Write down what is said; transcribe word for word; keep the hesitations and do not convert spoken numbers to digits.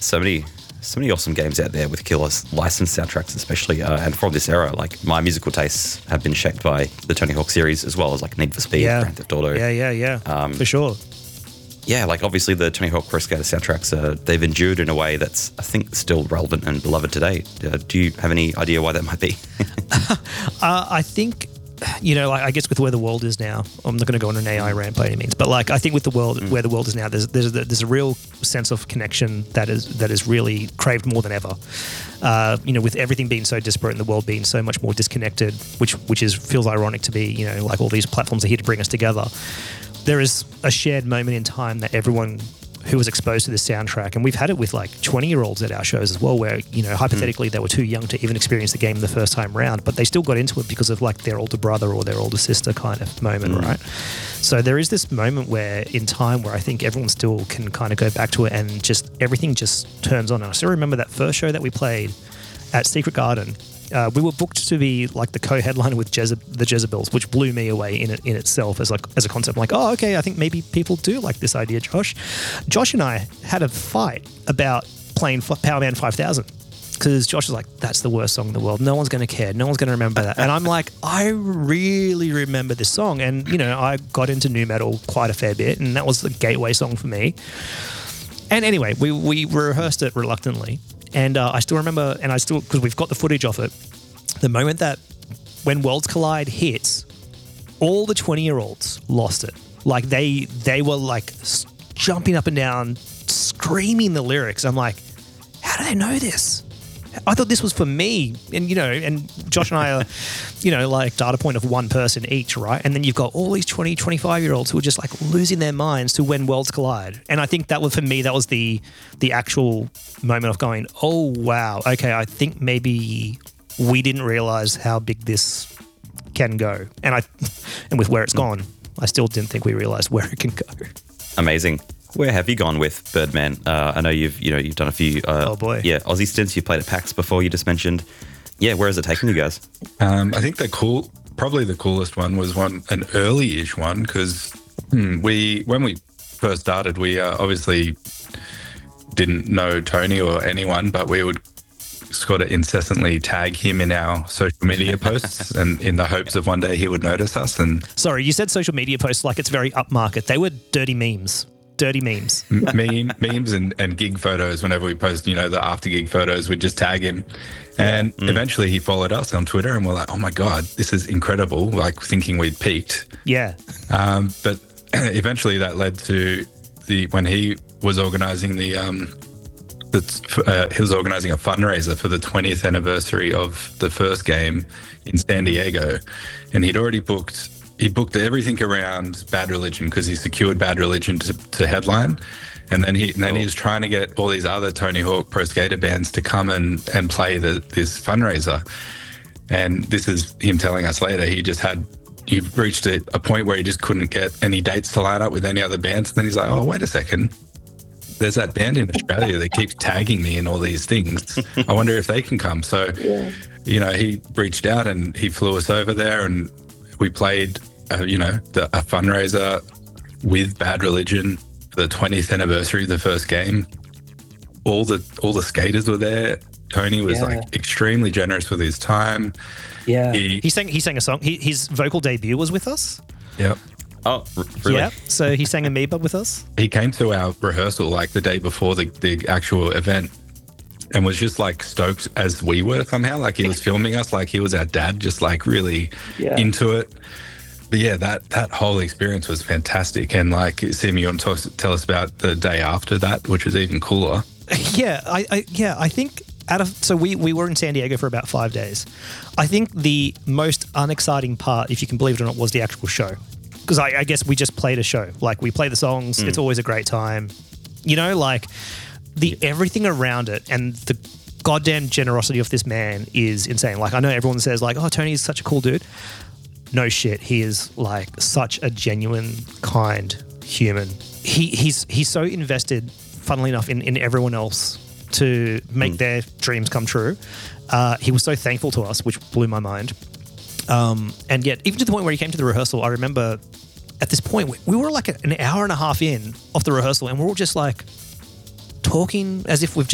so many, so many awesome games out there with killer licensed soundtracks, especially, uh, and from this era. Like my musical tastes have been shaped by the Tony Hawk series, as well as like Need for Speed, yeah. Grand Theft Auto. Yeah, yeah, yeah, um, for sure. Yeah, like obviously the Tony Hawk Pro Skater soundtracks, uh, they've endured in a way that's, I think, still relevant and beloved today. Uh, do you have any idea why that might be? uh, I think, you know, like, I guess with where the world is now, I'm not going to go on an A I rant by any means, but like I think with the world, mm. where the world is now, there's there's there's a real sense of connection that is that is really craved more than ever. Uh, you know, with everything being so disparate and the world being so much more disconnected, which which is feels ironic to be, you know, like all these platforms are here to bring us together. There is a shared moment in time that everyone who was exposed to this soundtrack, and we've had it with like twenty-year-olds at our shows as well, where, you know, hypothetically mm. they were too young to even experience the game the first time round, but they still got into it because of like their older brother or their older sister kind of moment, mm. right? So there is this moment where in time where I think everyone still can kind of go back to it and just everything just turns on. And I still remember that first show that we played at Secret Garden. Uh, we were booked to be like the co-headliner with Jeze- the Jezebels, which blew me away in it, in itself as like as a concept. I'm like, oh, okay, I think maybe people do like this idea, Josh. Josh and I had a fight about playing F- Power Man five thousand because Josh was like, that's the worst song in the world. No one's going to care. No one's going to remember that. And I'm like, I really remember this song. And, you know, I got into nu metal quite a fair bit, and that was the gateway song for me. And anyway, we, we rehearsed it reluctantly. And uh, I still remember, and I still, because we've got the footage of it, the moment that when Worlds Collide hits, all the twenty-year-olds lost it. Like they they were like jumping up and down, screaming the lyrics. I'm like, how do they know this? I thought this was for me. And, you know, and Josh and I are, you know, like data point of one person each, right? And then you've got all these twenty, twenty-five-year-olds who are just like losing their minds to When Worlds Collide. And I think that was, for me, that was the the actual moment of going, oh, wow, okay, I think maybe we didn't realize how big this can go. And I, and with where it's gone, I still didn't think we realized where it can go. Amazing. Where have you gone with Birdman? Uh, I know you've you know you've done a few. Uh, oh boy, yeah, Aussie stints. You played at PAX before. You just mentioned. Yeah, where has it taken you guys? Um, I think the cool, probably the coolest one was one an early-ish one because hmm, we when we first started, we uh, obviously didn't know Tony or anyone, but we would sort of incessantly tag him in our social media posts, and in the hopes of one day he would notice us. And sorry, you said social media posts like it's very upmarket. They were dirty memes. Dirty memes. Meme, memes and, and gig photos. Whenever we post, you know, the after gig photos, we'd just tag him. And mm. eventually he followed us on Twitter, and we're like, oh my God, this is incredible. Like thinking we'd peaked. Yeah. Um, but eventually that led to the, when he was organizing the, um, the uh, he was organizing a fundraiser for the twentieth anniversary of the first game in San Diego. And he'd already booked He booked everything around Bad Religion because he secured Bad Religion to, to headline, and then he and then he was trying to get all these other Tony Hawk Pro Skater bands to come and and play the, this fundraiser. And this is him telling us later. He just had he reached a, a point where he just couldn't get any dates to line up with any other bands. And then he's like, "Oh, wait a second. There's that band in Australia that keeps tagging me in all these things. I wonder if they can come." So, yeah. you know, he reached out and he flew us over there, and we played, uh, you know, the, a fundraiser with Bad Religion for the twentieth anniversary of the first game. All the all the skaters were there. Tony was yeah. like extremely generous with his time. Yeah, he, he sang he sang a song. He, his vocal debut was with us. Yep. Oh, really? Yeah. So he sang Amoeba with us. He came to our rehearsal like the day before the, the actual event, and was just like stoked as we were somehow. Like he was filming us like he was our dad, just like really yeah. into it. But yeah, that that whole experience was fantastic. And like, Sim, you want to talk, tell us about the day after that, which was even cooler? Yeah, I, I yeah, I think out of so we we were in San Diego for about five days. I think the most unexciting part, if you can believe it or not, was the actual show. Because I, I guess we just played a show. Like we play the songs. Mm. It's always a great time. You know, like the everything around it and the goddamn generosity of this man is insane. Like I know everyone says like, oh, Tony's such a cool dude. No shit. He is like such a genuine, kind human. He he's he's so invested, funnily enough, in, in everyone else to make mm. their dreams come true. Uh, he was so thankful to us, which blew my mind. Um, and yet, even to the point where he came to the rehearsal, I remember at this point, we, we were like an hour and a half in of the rehearsal, and we're all just like talking as if we've